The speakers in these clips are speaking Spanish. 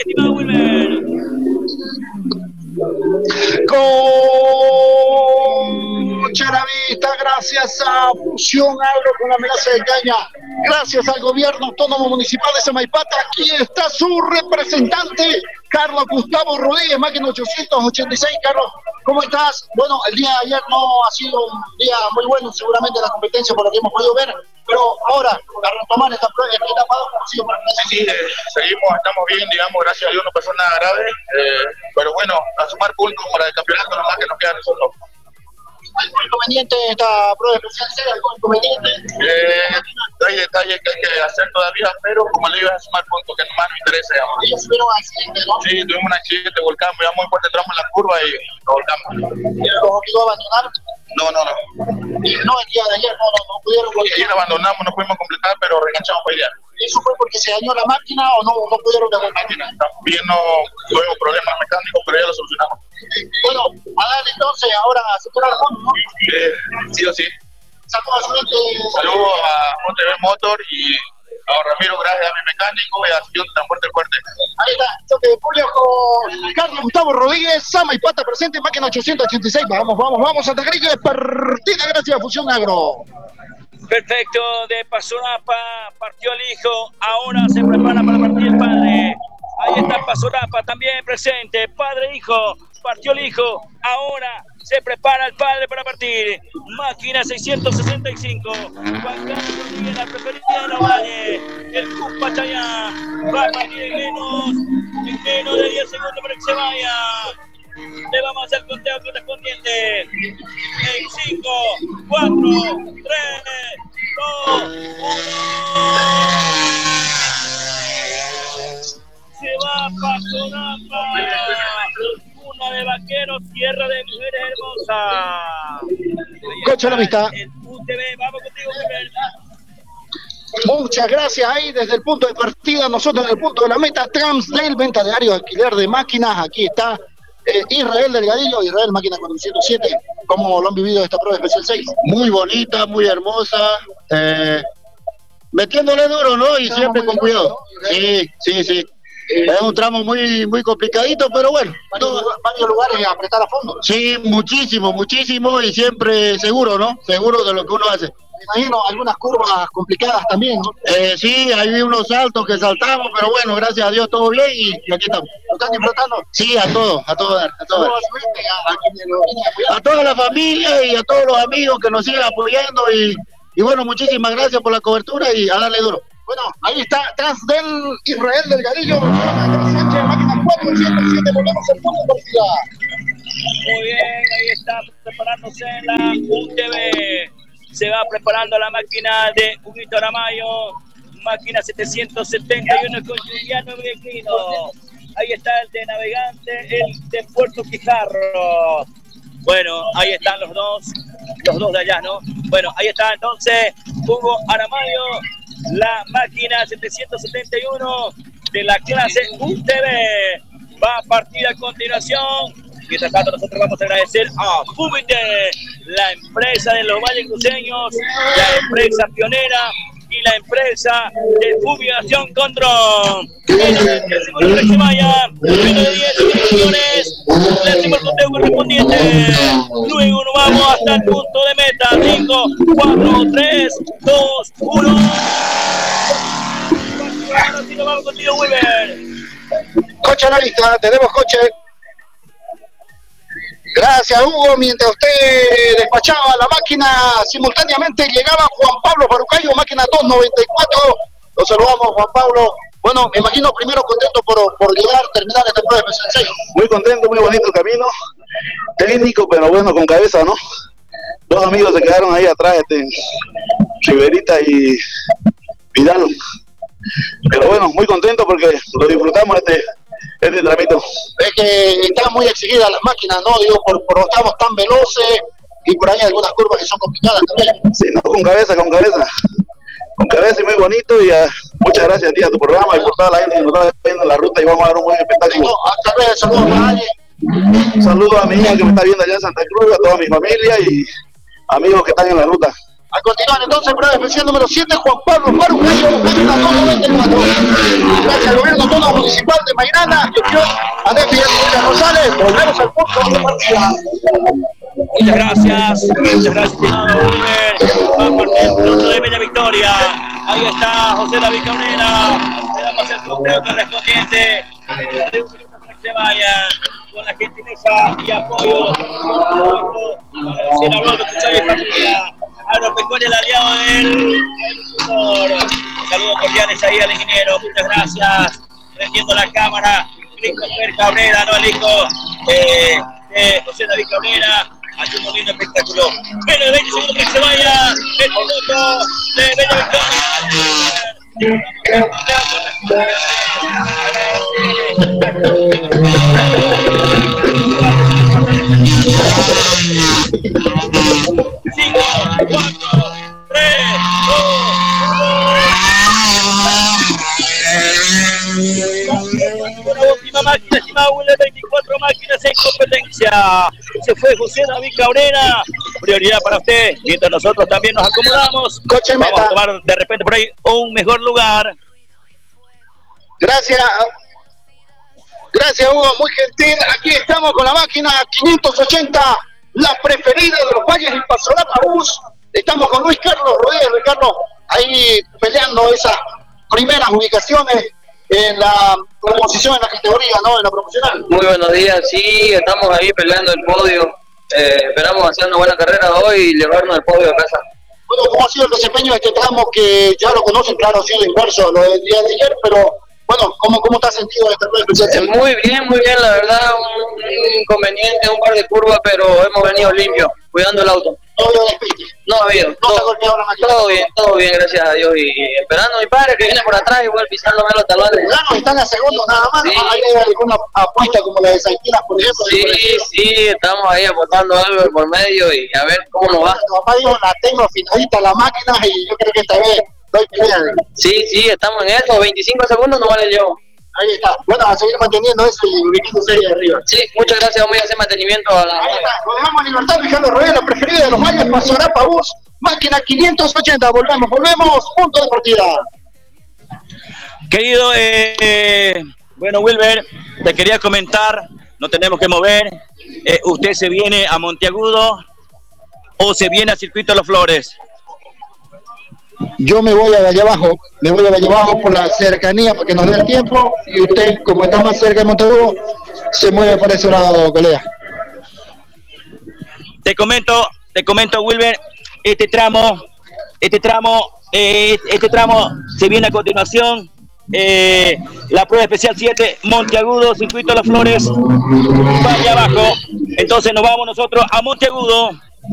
estimado Wilmer. Cocha la vista, gracias a Fusión Agro con la melaza de caña, gracias al gobierno autónomo municipal de Samaipata. Aquí está su representante, Carlos Gustavo Rodríguez, máquina 886. Carlos, ¿cómo estás? Bueno, el día de ayer no ha sido un día muy bueno, seguramente la competencia por lo que hemos podido ver, pero ahora, a retomar esta etapa, sí, seguimos, estamos bien, digamos, gracias a Dios no pasó nada grave, pero bueno, a sumar puntos para el campeonato nomás que nos queda a nosotros. ¿Algún inconveniente esta prueba especial? ¿Algún inconveniente? Hay detalles que hay que hacer todavía, pero como le digo, a sumar puntos que nomás nos interesa, digamos. ¿Ellos tuvieron un accidente, no? Sí, tuvimos un accidente, volcamos, ya muy fuerte, entramos en la curva y nos volcamos. ¿Los obligó a abandonar? No. No, el día de ayer no pudieron. Ayer abandonamos, no pudimos completar, pero reenganchamos para idear. ¿Eso fue porque se dañó la máquina o no pudieron la máquina? También no tuvimos problemas mecánicos, pero ya lo solucionamos. Bueno, a darle entonces ahora a separar el fondo, ¿no? Sí o sí. Saludos a su gente. Saludos a OTV Motor y a Ramiro, gracias a mi mecánico y a Sion Transporte Fuerte. Ahí está, choque de Julio con Carlos Gustavo Rodríguez, Samaipata presente, máquina 886. Vamos a Tacarilla de partida, gracias a Fusión Agro. Perfecto, de Pasorapa partió el hijo, ahora se prepara para partir el padre. Ahí está Pasorapa también presente, padre e hijo, partió el hijo, ahora se prepara el padre para partir. Máquina 665, Juan Carlos Rodríguez, la preferida de la Valle, el Cuspa Chayán, va a partir en menos de 10 segundos para que se vaya. Le vamos a hacer el conteo correspondiente. En 5, 4, 3, 2, 1. Se va Pasorapa. Una de vaqueros, tierra de mujeres hermosas. Cocha la vista. UTV, vamos contigo, Wilmer. Muchas gracias ahí desde el punto de partida, nosotros en el punto de la meta, Transdel, venta de área, alquiler de máquinas. Aquí está Israel Delgadillo, Israel máquina 407. ¿Cómo lo han vivido esta prueba especial 6? Muy bonita, muy hermosa, metiéndole duro, ¿no? Y siempre con cuidado. Sí. Es un tramo muy complicadito, pero bueno. Varios lugares a apretar a fondo. Sí, muchísimo, y siempre seguro, ¿no? Seguro de lo que uno hace. Me imagino algunas curvas complicadas también, ¿no? Sí, hay unos saltos que saltamos, pero bueno, gracias a Dios todo bien y aquí estamos. ¿Lo están disfrutando? Sí, a todo dar. A toda la familia y a todos los amigos que nos siguen apoyando y bueno, muchísimas gracias por la cobertura y a darle duro. Bueno, ahí está, Transdel, Israel Delgadillo, Sánchez, máquina 407, volvemos al punto de partida. Muy bien, ahí está preparándose la UTV. Se va preparando la máquina de Huguito Aramayo, máquina 771 con Juliano Viequino. Ahí está el de Navegante, el de Puerto Quijarro. Bueno, ahí están los dos de allá, ¿no? Bueno, ahí está entonces Hugo Aramayo, la máquina 771 de la clase UTV. Va a partir a continuación. Mientras tanto, nosotros vamos a agradecer a Fumite, la empresa de los Valles Cruceños, la empresa pionera y la empresa de fumigación con dron. El segundo que se vaya, menos de 10 millones, le hacemos el conteo correspondiente. Luego nos vamos hasta el punto de meta. 5, 4, 3, 2, 1. Ahora sí nos vamos contigo, Wilmer. Coche a la vista, tenemos coche. Gracias, Hugo. Mientras usted despachaba la máquina, simultáneamente llegaba Juan Pablo Farucayo, máquina 294. Lo saludamos, Juan Pablo. Bueno, me imagino primero contento por llegar, terminar esta prueba especial 6. Muy contento, muy bonito el camino. Técnico, pero bueno, con cabeza, ¿no? Dos amigos se quedaron ahí atrás, Riverita y Vidal. Pero bueno, muy contento porque lo disfrutamos este tramito. Es que están muy exigidas las máquinas, ¿no? Digo, por estamos tan veloces y por ahí hay algunas curvas que son complicadas también. Sí, no, con cabeza y muy bonito y muchas gracias a ti, a tu programa y por toda la gente que nos está viendo en la ruta y vamos a dar un buen espectáculo. No, hasta luego, saludos a nadie. Un saludo a mi hija que me está viendo allá en Santa Cruz, a toda mi familia y amigos que están en la ruta. A continuar entonces, prueba especial número 7, Juan Pablo Marujayo, máquina 294. Gracias al gobierno autónomo municipal de Mairana, gestión a Fidel Rosales. Volvemos al punto de partida. Muchas gracias, estimado Wilmer. Va por el punto de Bella Victoria. Ahí está José David Cabrera. Le damos el conteo correspondiente. Se vayan con la gentileza y apoyo para decir a Roberto Cuchillo y familia, Agropecuaria, el aliado del agricultor. Saludos cordiales ahí al ingeniero, muchas gracias. Prendiendo la cámara, Christopher Cabrera, no el hijo de José David Cabrera. Hay un lindo espectáculo. Menos de 20 segundos que se vaya el piloto de Bella Victoria. 5, 4, 3, 2, 1. Una última máquina, estimado Wilmer, 24 máquinas en competencia. Se fue José David Cabrera. Prioridad para usted, mientras nosotros también nos acomodamos. Coche Vamos meta. a tomar de repente por ahí un mejor lugar. Gracias. Gracias, Hugo, muy gentil. Aquí estamos con la máquina 580, la preferida de los Valles y Pasorata Bus. Estamos con Luis Carlos Rodríguez. Luis Carlos, ahí peleando esas primeras ubicaciones en la promoción, en la categoría, ¿no? En la promocional. Muy buenos días, sí, estamos ahí peleando el podio. Esperamos hacer una buena carrera hoy y llevarnos el podio a casa. Bueno, ¿cómo ha sido el desempeño de este tramo que ya lo conocen? Claro, ha sido inverso lo del día de ayer, pero bueno, ¿cómo te has sentido en esta prueba especial? Muy bien, la verdad, un inconveniente, un par de curvas, pero hemos venido limpios, cuidando el auto. No veo despiste. No ha habido. No se ha golpeado la máquina. Todo bien, gracias a Dios. Y esperando a mi padre que viene por atrás, igual pisándome los talones. Claro, están a segundos nada más. Sí. ¿No? ¿Hay alguna apuesta como la de Saipinas, por ejemplo? Sí, estamos ahí apostando algo por medio y a ver cómo nos va. Tu papá dijo, la tengo afinadita la máquina y yo creo que esta vez doy pelea. Sí, estamos en eso. 25 segundos no vale yo. Ahí está. Bueno, a seguir manteniendo eso y ubicándose ahí arriba. Sí, muchas gracias. Voy a hacer mantenimiento a la... Ahí está. Lo dejamos en libertad, Ricardo Rodríguez, la preferida de los Valles, Pasorapa Bus, máquina 580. Volvemos. Punto de partida. Querido, bueno, Wilmer, te quería comentar, no tenemos que mover. ¿Usted se viene a Monteagudo o se viene a Circuito de Las Flores? Yo me voy a Valle Abajo por la cercanía, para que nos dé el tiempo, y usted, como está más cerca de Monteagudo, se mueve por ese lado, colega. Te comento, Wilmer, este tramo se viene a continuación. La prueba especial 7, Monteagudo, Circuito de Las Flores, Valle Abajo. Entonces nos vamos nosotros a Monteagudo.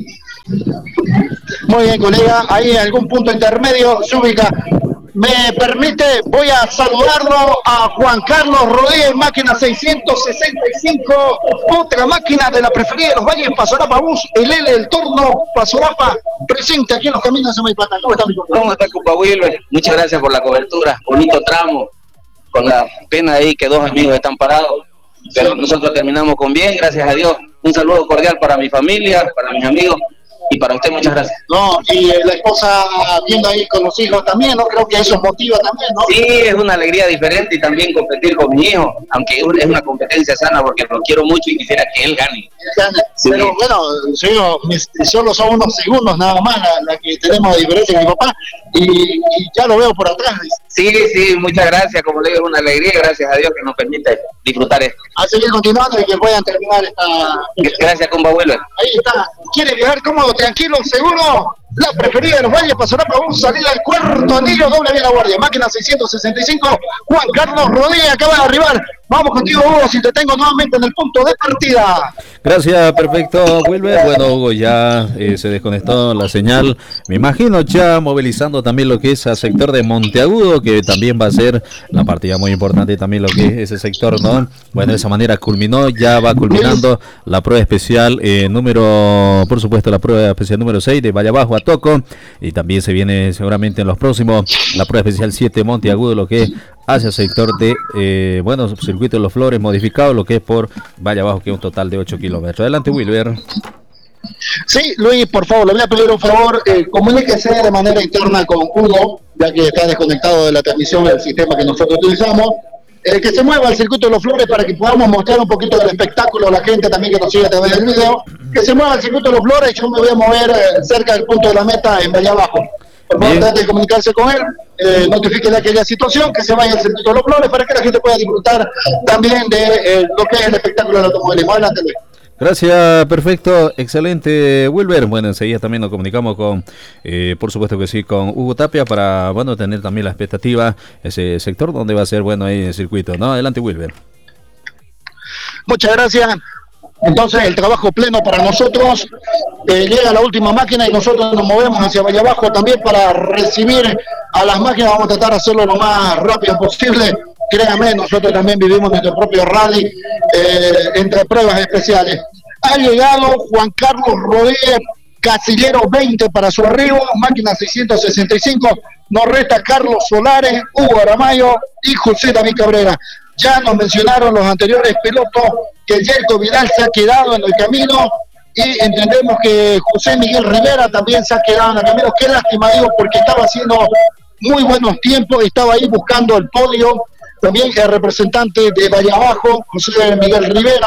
Muy bien, colega, ahí en algún punto intermedio se ubica. Me permite, voy a saludarlo a Juan Carlos Rodríguez, máquina 665, otra máquina de la preferida de los Valles, Pasorapa Bus, el L del Torno, Pasorapa, presente aquí en los caminos de Maipata. ¿Cómo está, mi compañero? ¿Cómo está, compa Wilber? Muchas gracias por la cobertura, bonito tramo, con la pena ahí que dos amigos están parados, pero nosotros terminamos con bien, gracias a Dios. Un saludo cordial para mi familia, para mis amigos y para usted, muchas gracias. No, y la esposa viendo ahí con los hijos también, ¿no? Creo que eso motiva también, ¿no? Sí, es una alegría diferente y también competir con mi hijo, aunque es una competencia sana porque lo quiero mucho y quisiera que él gane. Sí. Pero bueno, solo son unos segundos nada más la que tenemos de diferencia con mi papá y ya lo veo por atrás. Sí, muchas gracias, como le digo, es una alegría, gracias a Dios que nos permite disfrutar esto. A seguir continuando y que puedan terminar esta... Gracias, compa Wilber. Ahí está. ¿Quiere viajar cómodo, tranquilo, seguro? La preferida de los Valles, Pasorapa Bus, salida al cuarto anillo, doble vía la guardia. Máquina 665, Juan Carlos Rodríguez acaba de arribar. Vamos contigo, Hugo, si te tengo nuevamente en el punto de partida. Gracias, perfecto, Wilber. Bueno, Hugo, ya se desconectó la señal. Me imagino ya movilizando también lo que es el sector de Monteagudo, que también va a ser la partida muy importante también lo que es ese sector, ¿no? Bueno, de esa manera culminó, ya va culminando la prueba especial por supuesto, la prueba especial número 6 de Valle Abajo a Toco, y también se viene seguramente en los próximos la prueba especial 7 Monteagudo, lo que es hacia el sector de, Circuito de Las Flores modificado, lo que es por Valle Abajo, que es un total de 8 kilómetros. Adelante, Wilber. Sí, Luis, por favor, le voy a pedir un favor, comuníquese de manera interna con Hugo, ya que está desconectado de la transmisión del sistema que nosotros utilizamos, que se mueva al circuito de los Flores para que podamos mostrar un poquito del espectáculo a la gente también que nos sigue a través del video, que se mueva al circuito de los Flores, yo me voy a mover cerca del punto de la meta en Valle Abajo. Por favor, trate de comunicarse con él, notifíquele aquella situación, que se vaya al circuito de los Flores para que la gente pueda disfrutar también de lo que es el espectáculo del automovilismo. Adelante, Luis. Gracias, perfecto, excelente, Wilber. Bueno, enseguida también nos comunicamos con, por supuesto que sí, con Hugo Tapia para, bueno, tener también la expectativa, ese sector donde va a ser, bueno, ahí el circuito, ¿no? Adelante, Wilber. Muchas gracias. Entonces, el trabajo pleno para nosotros, llega la última máquina y nosotros nos movemos hacia Valle Abajo también para recibir a las máquinas. Vamos a tratar de hacerlo lo más rápido posible. Créame, nosotros también vivimos nuestro propio rally entre pruebas especiales. Ha llegado Juan Carlos Rodríguez, Casillero 20 para su arribo, máquina 665. Nos resta Carlos Solares, Hugo Aramayo y José David Cabrera. Ya nos mencionaron los anteriores pilotos que Yerko Vidal se ha quedado en el camino y entendemos que José Miguel Rivera también se ha quedado en el camino. Qué lástima, digo, porque estaba haciendo muy buenos tiempos, estaba ahí buscando el podio. También el representante de Valle Abajo, José Miguel Rivera,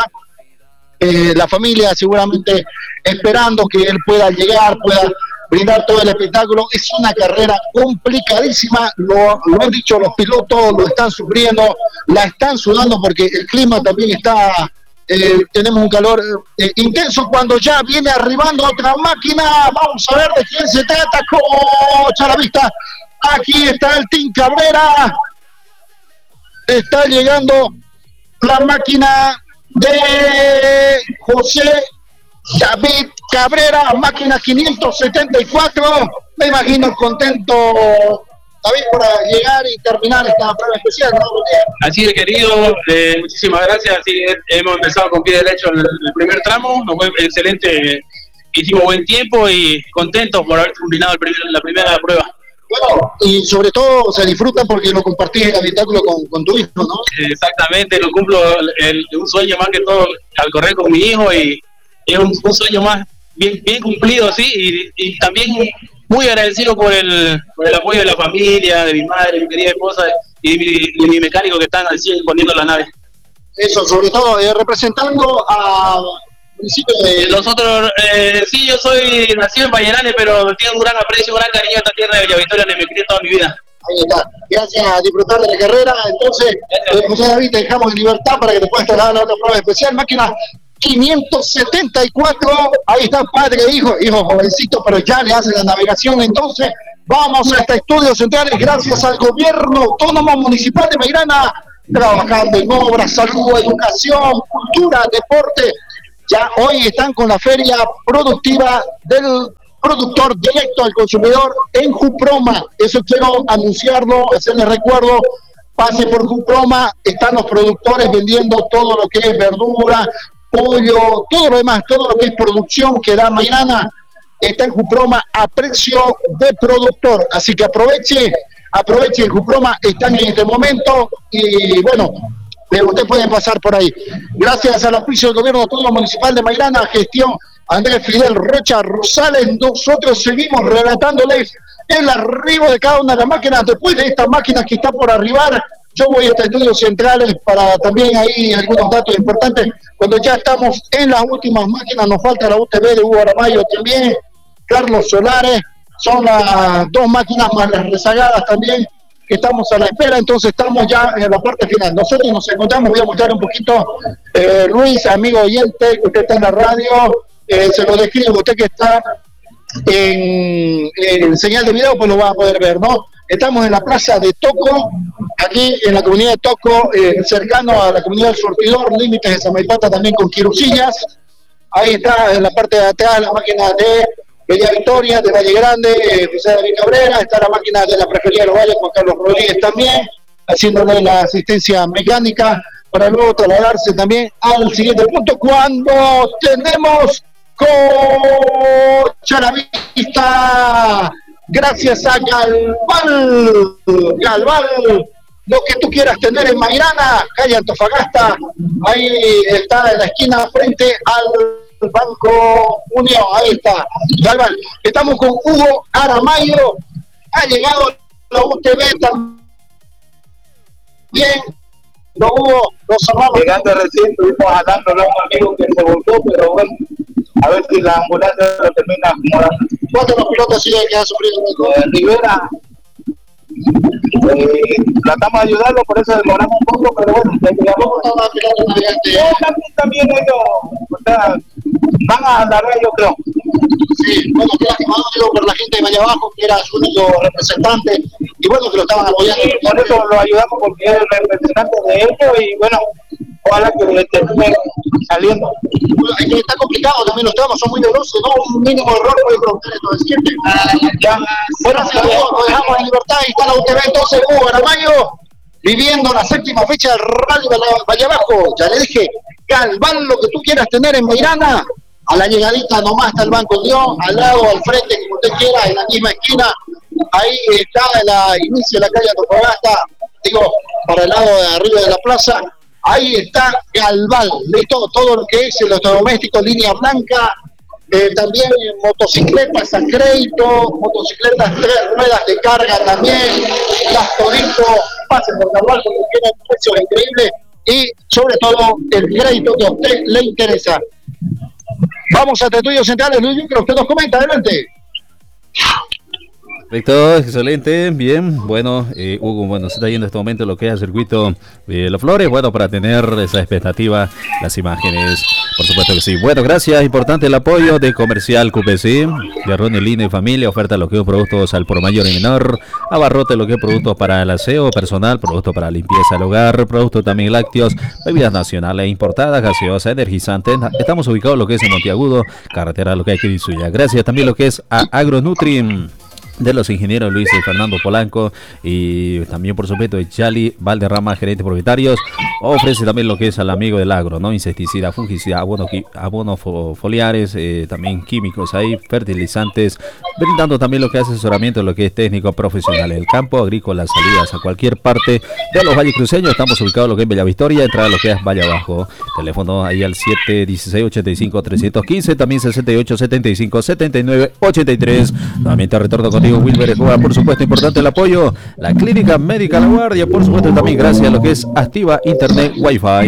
la familia seguramente esperando que él pueda llegar, pueda brindar todo el espectáculo. Es una carrera complicadísima, lo han dicho los pilotos, lo están sufriendo, la están sudando porque el clima también está, tenemos un calor intenso. Cuando ya viene arribando otra máquina, vamos a ver de quién se trata. ¡Cocha la vista! Aquí está el Team Cabrera. Está llegando la máquina de José David Cabrera, máquina 574. Me imagino contento, David, por llegar y terminar esta prueba especial, ¿no? Así es, querido, muchísimas gracias. Así es, hemos empezado con pie derecho en el primer tramo, nos fue excelente, hicimos buen tiempo y contentos por haber terminado la primera prueba. Bueno, y sobre todo se disfruta porque lo compartís el habitáculo con tu hijo, ¿no? Exactamente, lo cumplo un sueño más que todo al correr con mi hijo y es un sueño más bien cumplido, sí, y también muy agradecido por el apoyo de la familia, de mi madre, mi querida esposa y mi mecánico que están al 100 poniendo la nave. Eso, sobre todo representando a... Nosotros, sí, yo soy nacido en Vallenane, pero tengo un gran aprecio, un gran cariño a esta tierra de Villa Victoria, donde me crié toda mi vida. Ahí está, gracias a disfrutar de la carrera. Entonces, José David, te dejamos en libertad para que te puedas trasladar a la otra prueba especial, máquina 574, ahí está padre e hijo jovencito, pero ya le hace la navegación. Entonces, vamos a este estudios centrales, gracias al gobierno autónomo municipal de Mairana, trabajando en obras, salud, educación, cultura, deporte. Ya hoy están con la feria productiva del productor directo al consumidor en Juproma. Eso quiero anunciarlo, hacerles recuerdo. Pase por Juproma, están los productores vendiendo todo lo que es verdura, pollo, todo lo demás, todo lo que es producción que da Mairana, está en Juproma a precio de productor. Así que aproveche, en Juproma están en este momento y bueno, usted puede pasar por ahí. Gracias al auspicio del gobierno autónomo municipal de Mairana, gestión Andrés Fidel Rocha Rosales, nosotros seguimos relatándoles el arribo de cada una de las máquinas. Después de esta máquina que está por arribar, yo voy a estos estudios centrales para también ahí algunos datos importantes. Cuando ya estamos en las últimas máquinas, nos falta la UTV de Hugo Aramayo también, Carlos Solares, son las dos máquinas más las rezagadas también, que estamos a la espera. Entonces estamos ya en la parte final. Nosotros nos encontramos, voy a mostrar un poquito, Luis, amigo oyente, usted está en la radio, se lo describo, usted que está en señal de video, pues lo va a poder ver, ¿no? Estamos en la plaza de Toco, aquí en la comunidad de Toco, cercano a la comunidad del Surtidor, límites de Samaipata también con Quirusillas. Ahí está en la parte de atrás la máquina de Bella Victoria, de Valle Grande, José David Cabrera. Está la máquina de la Prefería de los Valles, Juan Carlos Rodríguez también, haciéndole la asistencia mecánica para luego trasladarse también al siguiente punto cuando tenemos Cocha la vista. Gracias a Galval, lo que tú quieras tener en Mairana, calle Antofagasta, ahí está en la esquina frente al Banco Unión. Ahí está. Galván. Estamos con Hugo Aramayo. Ha llegado la UTV también. No hubo, nos salvamos. Llegando recién, estuvimos hablándole a un amigo que se volcó, pero bueno, a ver si la ambulancia lo termina acomodando. ¿Cuántos los pilotos siguen que han sufrido? Rivera, tratamos de ayudarlo, por eso demoramos un poco, pero bueno, también ellos, o sea, van a andar, yo creo. Sí, bueno, qué lástima, digo, por la gente de Valle Abajo, que era su único representante, y bueno, que lo estaban apoyando. Sí, por eso lo ayudamos, porque es el representante de ellos, y bueno, ojalá que le termine saliendo. Bueno, es que está complicado también, los temas son muy veloces, ¿no? Un mínimo error puede romper esto de siempre. Bueno, lo dejamos en libertad, y está la UTV, entonces Hugo Aramayo, viviendo la séptima fecha del Rally Valle Abajo. Ya le dije, Galván, lo que tú quieras tener en Meirana, a la llegadita nomás está el Banco Unión, al lado, al frente, como usted quiera, en la misma esquina. Ahí está el inicio de la calle Antofagasta, digo, para el lado de arriba de la plaza. Ahí está Galván, listo, todo lo que es electrodoméstico, línea blanca, también motocicletas a crédito, motocicletas 3 ruedas de carga también, las todito, pasen por Galván porque tienen precios increíbles y sobre todo el crédito que a usted le interesa. Vamos a Estudios Centrales, Luis Yucra, usted nos comenta, adelante. Perfecto, excelente, bien, bueno, Hugo, bueno, se está yendo en este momento lo que es el circuito de Las Flores, bueno, para tener esa expectativa, las imágenes, por supuesto que sí. Bueno, gracias, importante el apoyo de Comercial QPC, de Ronnie Lina y Familia, oferta lo que es productos al por mayor y menor, abarrote lo que es productos para el aseo personal, productos para limpieza del hogar, productos también lácteos, bebidas nacionales importadas, gaseosas, energizantes. Estamos ubicados lo que es en Monteagudo, carretera lo que hay que Suya. Gracias también lo que es a Agronutri, de los ingenieros Luis y Fernando Polanco, y también por supuesto de Chali Valderrama, gerentes propietarios. Ofrece también lo que es al amigo del agro, ¿no? Insecticida, fungicida, abonos foliares, también químicos ahí, fertilizantes, brindando también lo que es asesoramiento, lo que es técnico profesional en el campo agrícola, salidas a cualquier parte de los valles cruceños. Estamos ubicados lo que es Bella Victoria, entrada lo que es Valle Abajo. Teléfono ahí al 716-85-315, también 68-75-79-83. Nuevamente retorno contigo, Wilber Escobar, por supuesto, importante el apoyo. La Clínica Médica La Guardia, por supuesto, también gracias a lo que es Activa Internet Wi-Fi.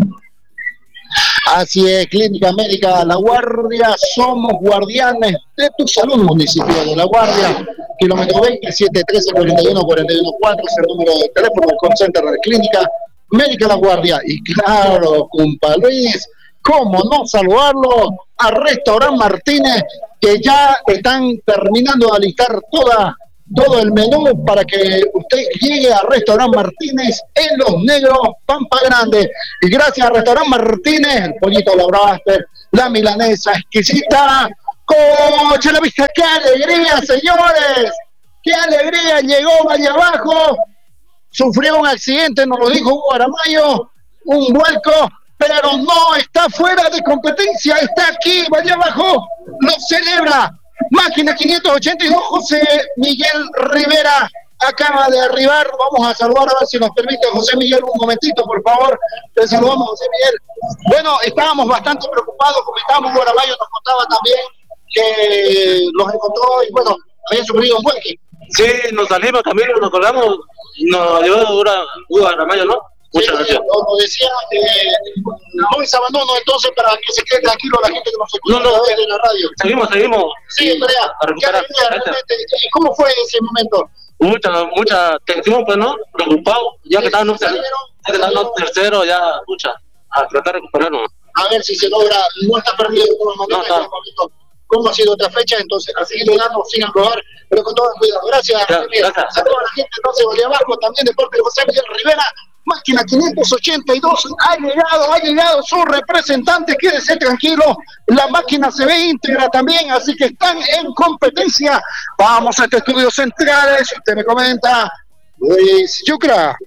Así es, Clínica Médica La Guardia, somos guardianes de tu salud, municipio de La Guardia, kilómetro 20, 713-41-41-4, es el número de teléfono del call center de Clínica Médica La Guardia. Y claro, compa Luis, cómo no saludarlo a Restaurant Martínez, que ya están terminando de alistar todo el menú para que usted llegue a Restaurant Martínez en Los Negros, Pampa Grande. Y gracias a Restaurant Martínez, el pollito a la braster, la milanesa exquisita. ¡Coche la vista! ¡Qué alegría, señores! ¡Qué alegría! Llegó Valle Abajo, sufrió un accidente, nos lo dijo Hugo Aramayo, un vuelco, pero no está fuera de competencia, está aquí, Valle Abajo, lo celebra. Máquina 582, José Miguel Rivera acaba de arribar. Vamos a saludar, a ver si nos permite José Miguel un momentito, por favor. Te saludamos, José Miguel. Bueno, estábamos bastante preocupados, comentábamos, Guarabayo nos contaba también que los encontró y bueno, había sufrido un vuelque. Sí, nos salimos, Camilo, nos colgamos, nos llevó Hugo Aramayo, ¿no? Muchas gracias. Nos decía Luis abandono, entonces, para que se quede tranquilo la gente que nos escucha desde la radio. Seguimos. Sí, Andrea, a recuperar. ¿Y cómo fue ese momento? Mucha tensión, pues, ¿no? Preocupado, ya que estábamos tercero, ya, a tratar de recuperarnos. A ver si se logra, no está perdido de todas maneras en el momento. ¿Cómo ha sido otra fecha? Entonces, a seguir llegando sin aprobar, pero con todo el cuidado. Gracias, gracias. A toda la gente, entonces, Valle Abajo, también Deporte José Miguel Rivera. Máquina 582 ha llegado su representante, quédese tranquilo, la máquina se ve íntegra también, así que están en competencia. Vamos a Estudios Centrales, usted me comenta, Luis Yucra.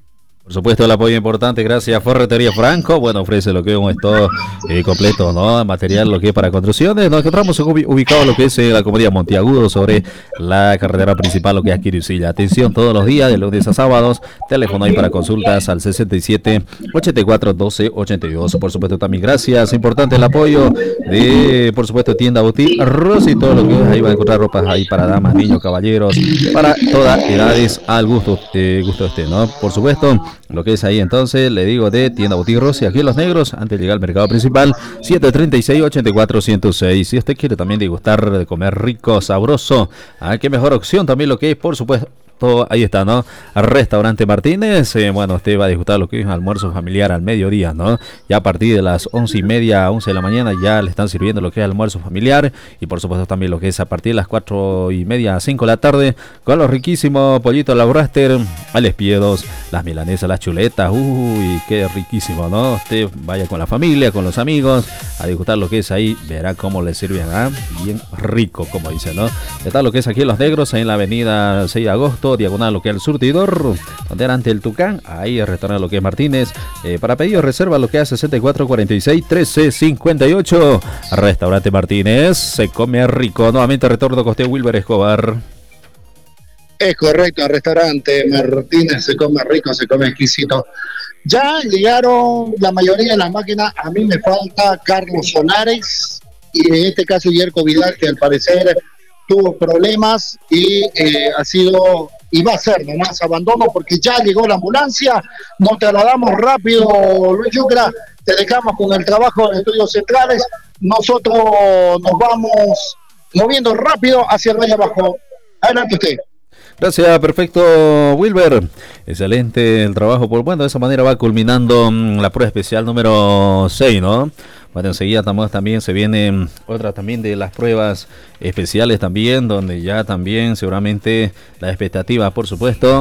Por supuesto, el apoyo importante, gracias a Ferretería Franco. Bueno, ofrece lo que es un stock completo, ¿no? Material, lo que es para construcciones. Nos encontramos ubicados lo que es la comunidad Monteagudo, sobre la carretera principal, lo que es Quiricilla. Atención, todos los días, de lunes a sábados. Teléfono ahí para consultas al 67 84 12 82. Por supuesto, también gracias. Importante el apoyo de, por supuesto, tienda Boutique Rosy, todo lo que es. Ahí van a encontrar ropas ahí para damas, niños, caballeros, para todas edades, al gusto este, ¿no? Por supuesto. Lo que es ahí entonces, le digo, de tienda Boutique Rosy, aquí en Los Negros, antes de llegar al mercado principal, 736-84-106. Si usted quiere también degustar de comer rico, sabroso, qué mejor opción también lo que es, por supuesto. Ahí está, ¿no? Restaurante Martínez. Bueno, usted va a disfrutar lo que es un almuerzo familiar al mediodía, ¿no? Ya a partir de las 11:30, 11 de la mañana ya le están sirviendo lo que es almuerzo familiar. Y por supuesto también lo que es a partir de las 4:30, 5 de la tarde, con los riquísimos pollitos a la braster, al espiedos, las milanesas, las chuletas. Uy, qué riquísimo, ¿no? Usted vaya con la familia, con los amigos, a disfrutar lo que es ahí. Verá cómo le sirven, bien rico, como dice, ¿no? Está lo que es aquí en Los Negros, en la avenida 6 de agosto. Diagonal lo que es el surtidor, donde era ante el Tucán, ahí el restaurante lo que es Martínez. Para pedidos reserva lo que es 6446-1358. Restaurante Martínez, se come rico. Nuevamente retorno con usted, Wilber Escobar. Es correcto, el restaurante Martínez se come rico, se come exquisito. Ya llegaron la mayoría de las máquinas. A mí me falta Carlos Solares y en este caso Yerko Vidal, que al parecer tuvo problemas y ha sido y va a ser nomás abandono porque ya llegó la ambulancia. Nos trasladamos rápido, Luis Yucra, te dejamos con el trabajo de estudios centrales. Nosotros nos vamos moviendo rápido hacia el Valle Abajo. Adelante usted. Gracias, perfecto, Wilber. Excelente el trabajo. Bueno, de esa manera va culminando la prueba especial número 6, ¿no? Bueno, enseguida también se viene otra también de las pruebas especiales también, donde ya también seguramente la expectativa, por supuesto.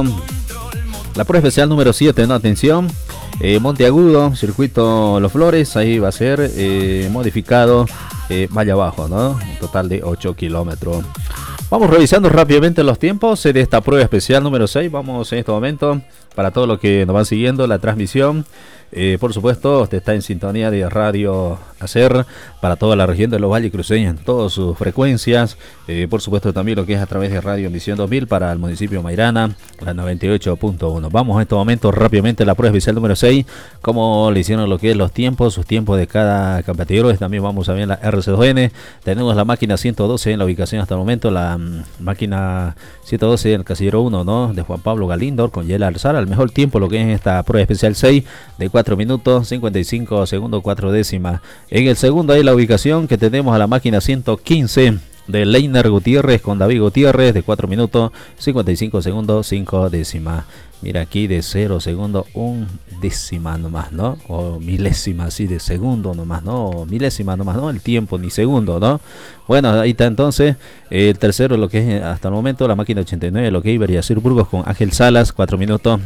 La prueba especial número 7, ¿no? Atención, Monteagudo, circuito Los Flores, ahí va a ser modificado Valle Abajo, ¿no? Un total de 8 kilómetros. Vamos revisando rápidamente los tiempos de esta prueba especial número 6. Vamos en este momento, para todos los que nos van siguiendo la transmisión. Por supuesto, usted está en sintonía de Radio Hacer para toda la región de los Valles Cruceños en todas sus frecuencias. Por supuesto, también lo que es a través de Radio Emisión 2000 para el municipio Mairana, la 98.1. Vamos en este momento rápidamente a la prueba especial número 6. Como le hicieron lo que es los tiempos, sus tiempos de cada competidor. También vamos a ver la RC2N. Tenemos la máquina 112 en la ubicación hasta el momento. La máquina 112 en el casillero 1, ¿no? De Juan Pablo Galindor con Yela Alzara. El mejor tiempo lo que es en esta prueba especial 6 de 4 minutos 55 segundos 4 décimas. En el segundo hay la ubicación que tenemos a la máquina 115 de Leiner Gutiérrez con David Gutiérrez de 4 minutos 55 segundos 5 décimas. Mira aquí de 0 segundos 1 décima nomás, ¿no? O milésima así de segundo nomás, ¿no? O milésima nomás, ¿no? El tiempo ni segundo, ¿no? Bueno, ahí está entonces el tercero, lo que es hasta el momento la máquina 89, lo que es Iberiacir Burgos con Ángel Salas, 4 minutos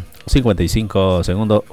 55 segundos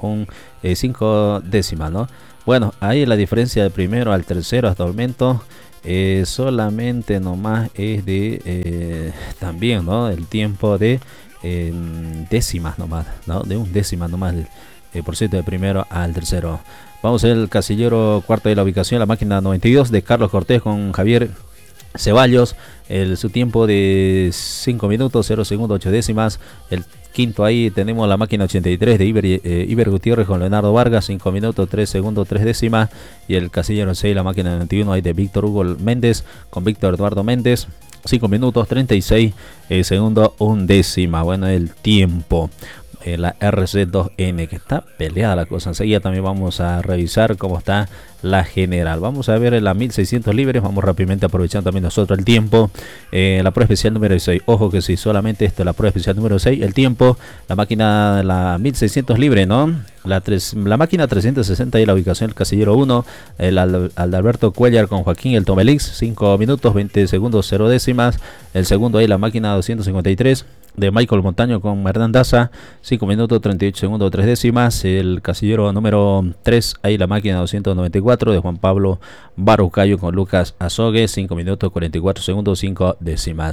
5 décimas, ¿no? Bueno, ahí la diferencia del primero al tercero hasta el momento solamente nomás es de también, ¿no? El tiempo de décimas nomás, ¿no? De un décima nomás por ciento del primero al tercero. Vamos a ver el casillero cuarto de la ubicación, la máquina 92 de Carlos Cortés con Javier Ceballos, su tiempo de 5 minutos 0 segundos 8 décimas. El quinto ahí tenemos la máquina 83 de Iber Gutiérrez con Leonardo Vargas, 5 minutos 3 segundos 3 décimas. Y el casillero 6, la máquina 91 ahí de Víctor Hugo Méndez con Víctor Eduardo Méndez, 5 minutos 36 segundos 1 décima. Bueno, el tiempo. La RC2N, que está peleada la cosa. Enseguida también vamos a revisar cómo está la general. Vamos a ver la 1600 libres. Vamos rápidamente aprovechando también nosotros el tiempo. La prueba especial número 6. Ojo que si solamente esto es la prueba especial número 6, el tiempo, la máquina, la 1600 libre, ¿no? La máquina 360 y la ubicación, el casillero 1, el Alberto Cuellar con Joaquín el Tomelix, 5 minutos 20 segundos 0 décimas. El segundo ahí la máquina 253 de Michael Montaño con Hernán Daza, 5 minutos 38 segundos 3 décimas. El casillero número 3, ahí la máquina 294 de Juan Pablo Barucayo con Lucas Azogue, 5 minutos 44 segundos 5 décimas.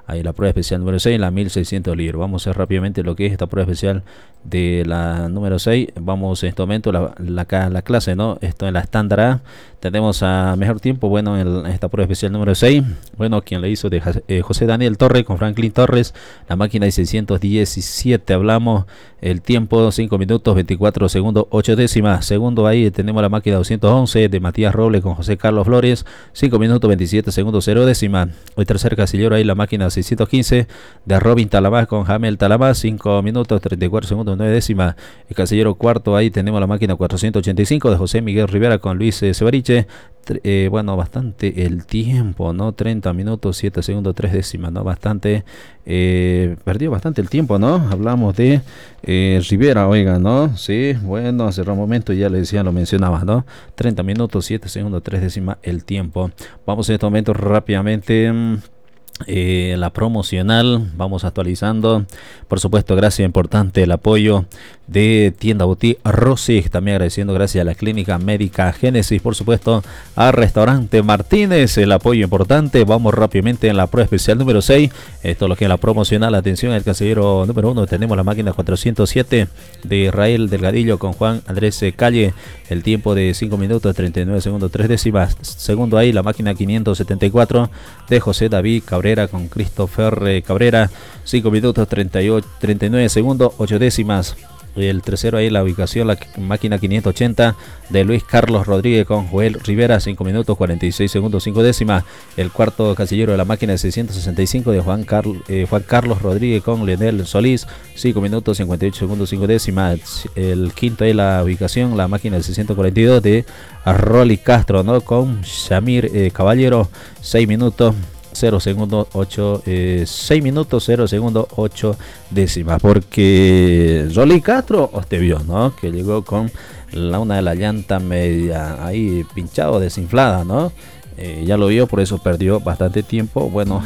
ahí la prueba especial número 6, la 1600 libras. Vamos a hacer rápidamente lo que es esta prueba especial de la número 6. Vamos en este momento la clase, ¿no? Esto en la estándar A. Tenemos a mejor tiempo, bueno, en esta prueba especial número 6. Bueno, quien le hizo de José Daniel Torres con Franklin Torres, la máquina de 617. Hablamos el tiempo 5 minutos 24 segundos 8 décimas. Segundo ahí tenemos la máquina 211 de Matías Robles con José Carlos Flores, 5 minutos 27 segundos 0 décimas. El tercer casillero ahí la máquina 615 de Robin Talamás con Jamel Talamás, 5 minutos 34 segundos 9 décimas. El casillero cuarto ahí tenemos la máquina 485 de José Miguel Rivera con Luis Severiche. Bueno, bastante el tiempo, ¿no? 30 minutos 7 segundos 3 décimas, ¿no? Bastante, perdió bastante el tiempo, ¿no? Hablamos de Rivera, oiga, ¿no? Sí, bueno, hace un momento ya le decía, lo mencionaba, ¿no? 30 minutos 7 segundos 3 décimas el tiempo. Vamos en este momento rápidamente la promocional, vamos actualizando, por supuesto, gracias, importante el apoyo de Tienda Boutique Rossi, también agradeciendo gracias a la Clínica Médica Génesis, por supuesto a Restaurante Martínez, el apoyo importante. Vamos rápidamente en la prueba especial número 6, esto es lo que es la promocional. Atención al casillero número 1, tenemos la máquina 407 de Israel Delgadillo con Juan Andrés Calle, el tiempo de 5 minutos 39 segundos 3 décimas. Segundo ahí la máquina 574 de José David Cabrera con Christopher Cabrera, 5 minutos 39 segundos 8 décimas. El tercero ahí la ubicación, la máquina 580 de Luis Carlos Rodríguez con Joel Rivera, 5 minutos 46 segundos 5 décimas. El cuarto casillero de la máquina 665 de Juan Carlos Rodríguez con Leonel Solís, 5 minutos 58 segundos 5 décimas. El quinto ahí la ubicación, la máquina 642 de Rolly Castro, ¿no? Con Shamir Caballero, 6 minutos 0 segundos 8 6 minutos 0 segundos 8 décimas, porque Rolly Castro usted vio, ¿no? Que llegó con una de la llanta media ahí pinchado, desinflada, ¿no? Ya lo vio, por eso perdió bastante tiempo. Bueno,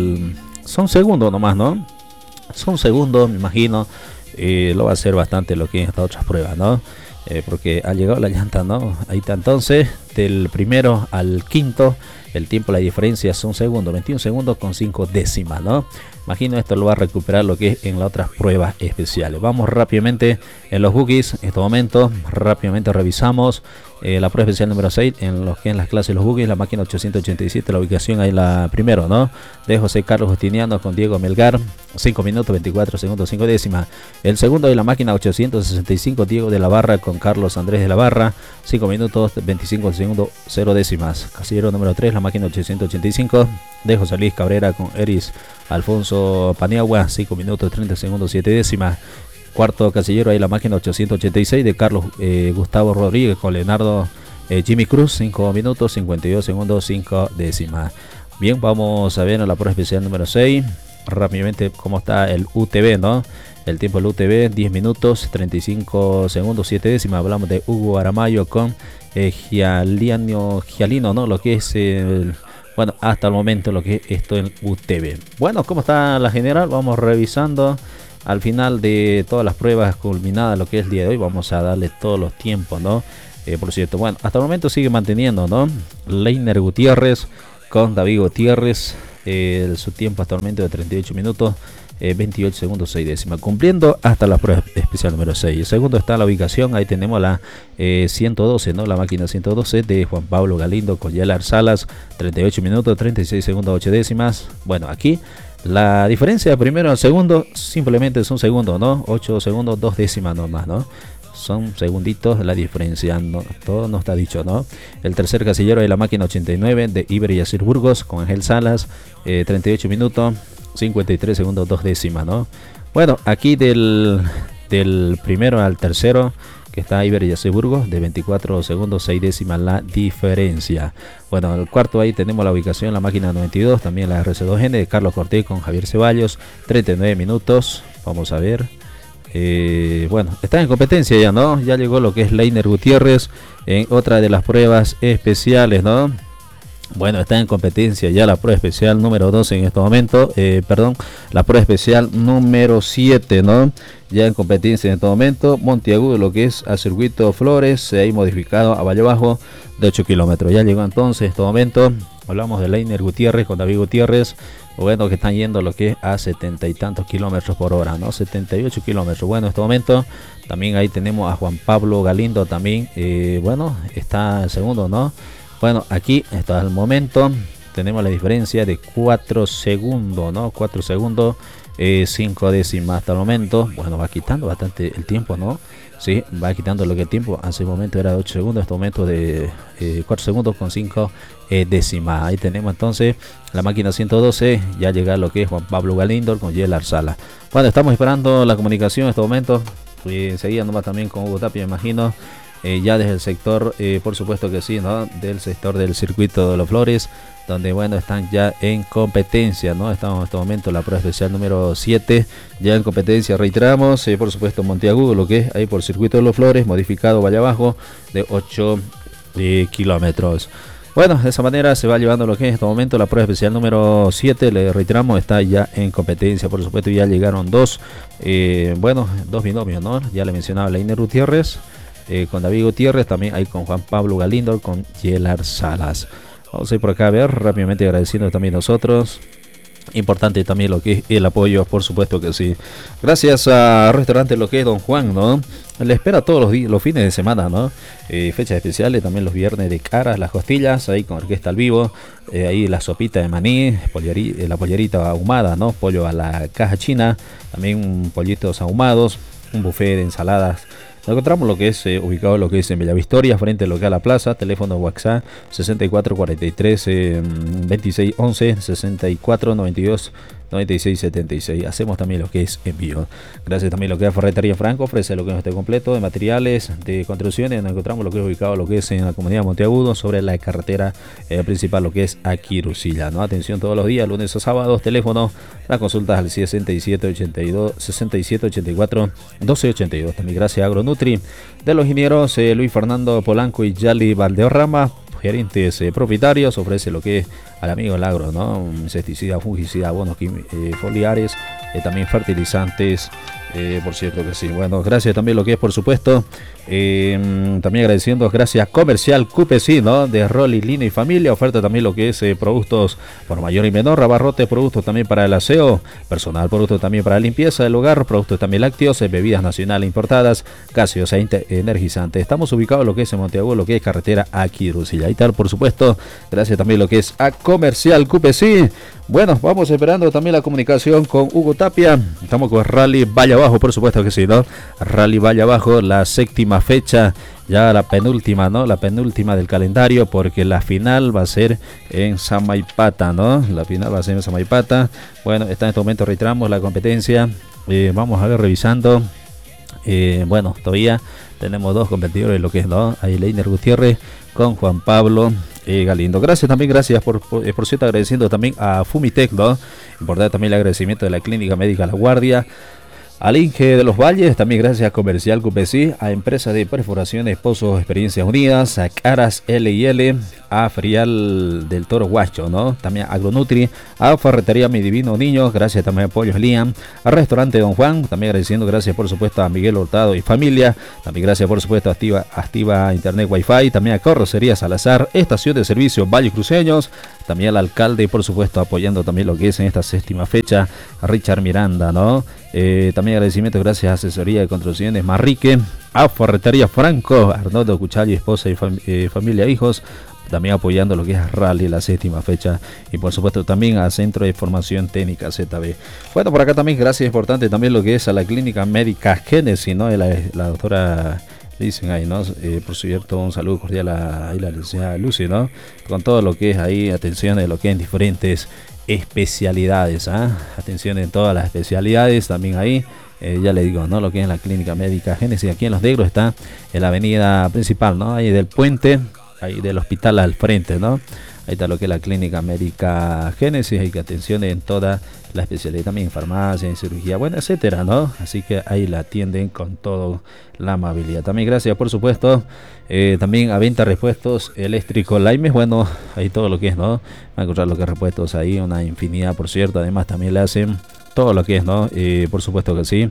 son segundos nomás, ¿no? Son segundos, me imagino. Lo va a hacer bastante lo que en estas otras pruebas, ¿no? Porque ha llegado la llanta, ¿no? Ahí está, entonces, del primero al quinto, el tiempo, la diferencia son segundos, 21 segundos con 5 décimas, ¿no? Imagino esto lo va a recuperar lo que es en las otras pruebas especiales. Vamos rápidamente en los bookies. En este momento, rápidamente revisamos la prueba especial número 6 en lo que es las clases de los bookies. La máquina 887, la ubicación ahí la primero, ¿no? De José Carlos Justiniano con Diego Melgar, 5 minutos 24 segundos 5 décimas. El segundo de la máquina 865, Diego de la Barra con Carlos Andrés de la Barra, 5 minutos 25 segundos 0 décimas. Casillero número 3, la máquina 885 de José Luis Cabrera con Eris Alfonso Paniagua, 5 minutos 30 segundos 7 décimas. Cuarto casillero ahí la máquina 886 de Carlos Gustavo Rodríguez con Leonardo Jimmy Cruz, 5 minutos 52 segundos 5 décimas. Bien, vamos a ver en la prueba especial número 6 rápidamente cómo está el UTV, ¿no? El tiempo del UTV 10 minutos 35 segundos 7 décimas. Hablamos de Hugo Aramayo con Gialino, ¿no? Lo que es bueno, hasta el momento lo que es esto en UTV. Bueno, ¿cómo está la general? Vamos revisando al final de todas las pruebas culminadas lo que es el día de hoy. Vamos a darle todos los tiempos, ¿no? Por cierto, bueno, hasta el momento sigue manteniendo, ¿no? Leiner Gutiérrez con David Gutiérrez, su tiempo hasta el momento de 38 minutos 28 segundos 6 décimas, cumpliendo hasta la prueba especial número 6. El segundo está la ubicación, ahí tenemos la 112, ¿no? La máquina 112 de Juan Pablo Galindo con Yelar Salas, 38 minutos 36 segundos 8 décimas. Bueno, aquí la diferencia de primero al segundo simplemente es un segundo, ¿no? 8 segundos 2 décimas nomás, ¿no? Son segunditos la diferencia, no, todo no está dicho, ¿no? El tercer casillero de la máquina 89 de Iber Yacir Burgos con Ángel Salas, 38 minutos 53 segundos 2 décimas, ¿no? Bueno, aquí del primero al tercero, que está Iber Yacir Burgos, de 24 segundos 6 décimas la diferencia. Bueno, en el cuarto ahí tenemos la ubicación, la máquina 92, también la RC2N de Carlos Cortés con Javier Ceballos, 39 minutos. Vamos a ver. Bueno, está en competencia ya, ¿no? Ya llegó lo que es Leiner Gutiérrez en otra de las pruebas especiales, ¿no? Bueno, está en competencia ya la prueba especial número 12 en este momento, la prueba especial número 7, ¿no? Ya en competencia en este momento, Monteagudo, lo que es a Circuito Flores, se ha modificado a Valle Bajo de 8 kilómetros. Ya llegó entonces en este momento, hablamos de Leiner Gutiérrez con David Gutiérrez, bueno, que están yendo lo que es a 70 y tantos kilómetros por hora, ¿no? 78 kilómetros. Bueno, en este momento también ahí tenemos a Juan Pablo Galindo también, bueno, está el segundo, ¿no? Bueno, aquí hasta el momento tenemos la diferencia de 4 segundos, ¿no? 4 segundos, 5 décimas hasta el momento. Bueno, va quitando bastante el tiempo, ¿no? Sí, va quitando lo que el tiempo hace un momento era de 8 segundos, en este momento de 4 segundos con 5 décimas. Ahí tenemos entonces la máquina 112, ya llega lo que es Juan Pablo Galindo con Yelar Sala. Bueno, estamos esperando la comunicación en este momento. Seguía nomás también con Hugo Tapia, me imagino. Ya desde el sector, por supuesto que sí, ¿no? Del sector del circuito de Los Flores, donde bueno, están ya en competencia, ¿no? Estamos en este momento en la prueba especial número 7, ya en competencia, reiteramos, por supuesto Monteagudo, lo que es ahí por circuito de Los Flores, modificado Valle Abajo, de 8 kilómetros. Bueno, de esa manera se va llevando lo que es en este momento la prueba especial número 7, le reiteramos, está ya en competencia, por supuesto ya llegaron dos binomios, ¿no? Ya le mencionaba Leiner Gutiérrez, con David Gutiérrez, también hay con Juan Pablo Galindo, con Yelar Salas. Vamos a ir por acá a ver rápidamente, agradeciendo también nosotros. Importante también lo que es el apoyo, por supuesto que sí. Gracias a Restaurante lo que es Don Juan, ¿no? Le espera todos los días, los fines de semana, ¿no? Fechas especiales, también los viernes de caras, las costillas, ahí con orquesta al vivo, ahí la sopita de maní, la pollerita ahumada, ¿no? Pollo a la caja china, también pollitos ahumados, un buffet de ensaladas. Nos encontramos lo que es ubicado lo que es en Bella Victoria, frente al local La Plaza, teléfono WhatsApp 6443 2611 6492 9676. Hacemos también lo que es envío. Gracias también lo que es Ferretería Franco, ofrece lo que es este completo de materiales de construcciones. Nos encontramos lo que es ubicado lo que es en la comunidad de Monteagudo, sobre la carretera principal, lo que es aquí Rusilla, ¿no? Atención todos los días, lunes a sábados, teléfono, las consultas al 6782 6784 1282. También gracias a Agronutri de los ingenieros Luis Fernando Polanco y Yali Valdeorrama, gerentes propietarios, ofrece lo que es al amigo el agro, ¿no? Insecticida, fungicida, abonos foliares, también fertilizantes, por cierto que sí. Bueno, gracias también lo que es, por supuesto, también agradeciendo, gracias Comercial QPC, ¿no? De Rolly, Lino y Familia, oferta también lo que es productos por mayor y menor, abarrote, productos también para el aseo personal, productos también para la limpieza del hogar, productos también lácteos, bebidas nacionales importadas, gaseosa energizante. Estamos ubicados lo que es en Monteagudo, lo que es carretera aquí Rusilla y tal, por supuesto. Gracias también lo que es a Comercial QPC. Bueno, vamos esperando también la comunicación con Hugo Tapia. Estamos con Rally Valle Abajo, por supuesto que sí, ¿no? Rally Valle Abajo, la séptima fecha, ya la penúltima, ¿no? La penúltima del calendario, porque la final va a ser en Samaipata, ¿no? La final va a ser en Samaipata. Bueno, está en este momento, reiteramos la competencia. Vamos a ver, revisando. Bueno, todavía tenemos dos competidores, lo que es, ¿no? Ahí Leiner Gutiérrez con Juan Pablo Galindo. Gracias también, gracias por cierto, agradeciendo también a Fumitec, ¿no? Importante también el agradecimiento de la Clínica Médica La Guardia, al Inge de los Valles, también gracias a Comercial QPC, a Empresa de Perforaciones Pozos Experiencias Unidas, a Caras L&L, a Frial del Toro Huacho, ¿no? También a Agronutri, a Ferretería Mi Divino Niño, gracias también a Pollos Liam, a Restaurante Don Juan, también agradeciendo, gracias por supuesto a Miguel Hurtado y familia, también gracias por supuesto a Activa Internet Wi-Fi, también a Carrocería Salazar, Estación de Servicio Valles Cruceños, también al alcalde, por supuesto, apoyando también lo que es en esta séptima fecha, a Richard Miranda, ¿no? También agradecimiento, gracias a Asesoría de Construcciones Marrique, a Ferretería Franco, Arnoldo Cuchalli, esposa y familia, hijos, también apoyando lo que es Rally, la séptima fecha, y por supuesto también a Centro de Formación Técnica ZB. Bueno, por acá también, gracias, importante también lo que es a la Clínica Médica Génesis, ¿no? La doctora... Dicen ahí, ¿no? Por cierto, un saludo cordial a la licenciada Lucy, ¿no? Con todo lo que es ahí, atención de lo que es en diferentes especialidades, ¿ah? Atención en todas las especialidades, también ahí, ya le digo, ¿no? Lo que es la Clínica Médica Génesis, aquí en Los Negros, está en la avenida principal, ¿no? Ahí del puente, ahí del hospital al frente, ¿no? Ahí está lo que es la Clínica Médica Génesis, hay que atención en toda la especialidad, también en farmacia, en cirugía, bueno, etcétera, ¿no? Así que ahí la atienden con toda la amabilidad. También gracias, por supuesto, también a Venta Repuestos Eléctrico Laimes, bueno, ahí todo lo que es, ¿no? Van a encontrar lo que es repuestos ahí, una infinidad, por cierto, además también le hacen todo lo que es, ¿no? Por supuesto que sí.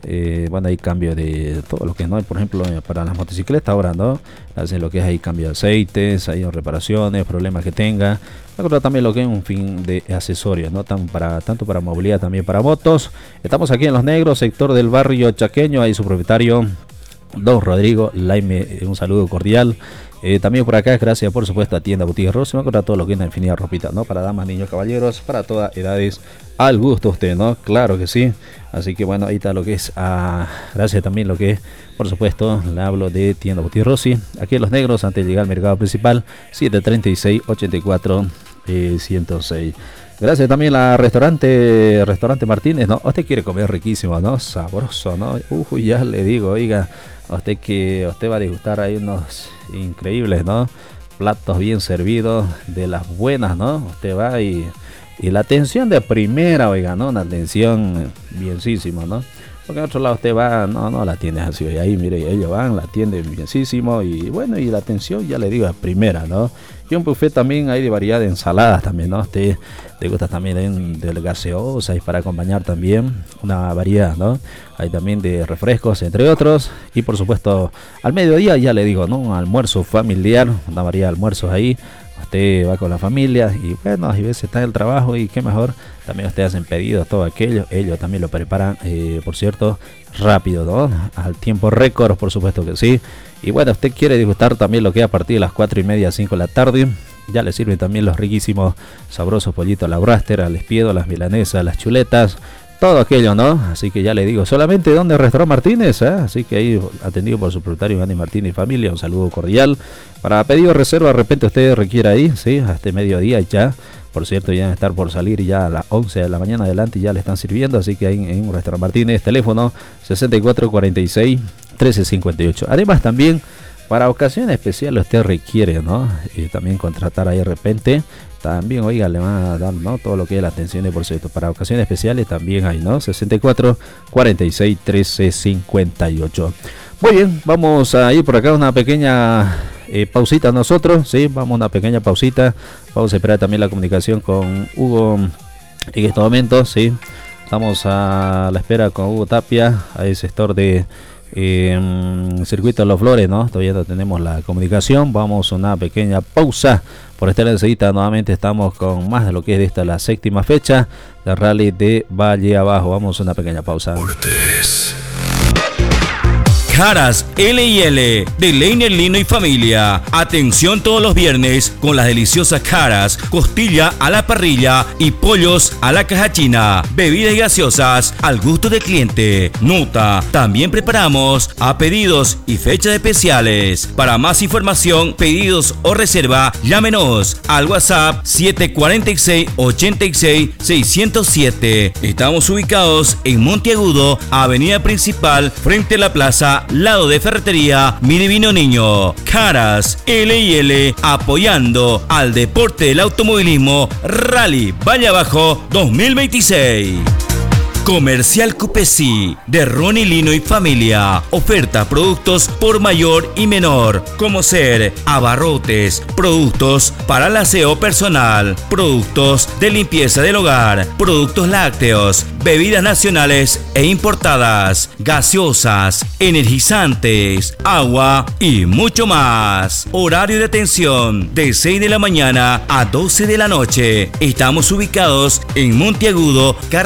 Bueno, hay cambio de todo lo que no hay, por ejemplo, para las motocicletas ahora, ¿no? Hacen lo que es ahí cambio de aceites, hay reparaciones, problemas que tenga. Pero también lo que es un fin de accesorios, ¿no? Tanto para movilidad, también para motos. Estamos aquí en Los Negros, sector del barrio chaqueño, ahí su propietario, don Rodrigo Laime, un saludo cordial. También por acá, gracias por supuesto a Tienda Boutique Rossi, para todo lo que es la infinidad de ropita, ¿no? Para damas, niños, caballeros, para todas edades, al gusto usted, ¿no? Claro que sí. Así que bueno, ahí está lo que es, gracias también lo que es, por supuesto, le hablo de Tienda Boutique Rossi, aquí en Los Negros, antes de llegar al mercado principal, 736-84-106. Gracias también a Restaurante Martínez, ¿no? Usted quiere comer riquísimo, ¿no? Sabroso, ¿no? Ya le digo, oiga, usted va a degustar ahí unos increíbles, ¿no? Platos bien servidos, de las buenas, ¿no? Usted va y la atención de primera, oiga, ¿no? Una atención bienísima, ¿no? Porque en otro lado usted va, no la atiende así, y ahí mire, ellos van, la atienden bienísimo, y bueno, y la atención, ya le digo, es primera, ¿no? Y un buffet también hay de variedad de ensaladas también, ¿no? Usted le gusta también de gaseosa y para acompañar también una variedad, ¿no? Hay también de refrescos, entre otros, y por supuesto, al mediodía, ya le digo, ¿no? Un almuerzo familiar, una variedad de almuerzos ahí. Usted va con la familia y bueno, a veces está en el trabajo y qué mejor, también ustedes hacen pedidos, todo aquello, ellos también lo preparan, por cierto, rápido, ¿no? Al tiempo récord, por supuesto que sí. Y bueno, usted quiere disfrutar también lo que es a partir de las 4:30, 5 de la tarde, ya le sirven también los riquísimos, sabrosos pollitos a la braster, al espiedo, las milanesas, las chuletas, todo aquello, ¿no? Así que ya le digo, solamente donde Restaurante Martínez, así que ahí atendido por su propietario Andy Martínez y familia, un saludo cordial. Para pedido de reserva, de repente usted requiere ahí, sí, a este mediodía ya, por cierto, ya van a estar por salir ya a las 11 de la mañana adelante, ya le están sirviendo, así que ahí en Restaurante Martínez, teléfono 6446-1358. Además también, para ocasiones especiales usted requiere, ¿no? También contratar ahí de repente. También, oiga, le van a dar, ¿no? Todo lo que es la atención de por cierto. Para ocasiones especiales también hay, ¿no? 6446-1358. Muy bien, vamos a ir por acá una pequeña pausita nosotros, ¿sí? Vamos a una pequeña pausita. Vamos a esperar también la comunicación con Hugo en estos momentos, ¿sí? Estamos a la espera con Hugo Tapia, al sector de Circuito de los Flores, ¿no? Todavía no tenemos la comunicación. Vamos a una pequeña pausa. Por estar enseguida nuevamente estamos con más de lo que es de esta la séptima fecha del Rally de Valle Abajo. Vamos a una pequeña pausa. Caras L&L de Leiner Lino y Familia. Atención todos los viernes con las deliciosas caras, costilla a la parrilla y pollos a la caja china. Bebidas gaseosas al gusto del cliente. Nota, también preparamos a pedidos y fechas especiales. Para más información, pedidos o reserva, llámenos al WhatsApp 746-86-607. Estamos ubicados en Monteagudo, avenida principal, frente a la plaza, lado de ferretería Mi Divino Niño. Caras L&L, apoyando al deporte del automovilismo Rally Valle Abajo 2026. Comercial Cupesi de Ronnie Lino y Familia. Oferta productos por mayor y menor, como ser abarrotes, productos para el aseo personal, productos de limpieza del hogar, productos lácteos, bebidas nacionales e importadas, gaseosas, energizantes, agua y mucho más. Horario de atención de 6 de la mañana a 12 de la noche. Estamos ubicados en Monteagudo,